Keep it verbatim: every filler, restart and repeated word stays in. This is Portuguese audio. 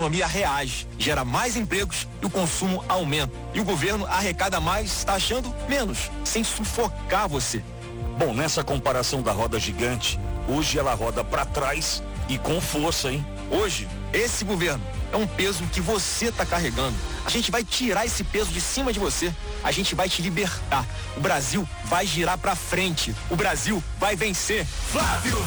economia reage, gera mais empregos e o consumo aumenta. E o governo arrecada mais, taxando menos, sem sufocar você. Bom, nessa comparação da roda gigante, hoje ela roda para trás e com força, hein? Hoje, esse governo é um peso que você tá carregando. A gente vai tirar esse peso de cima de você. A gente vai te libertar. O Brasil vai girar pra frente. O Brasil vai vencer. Flávio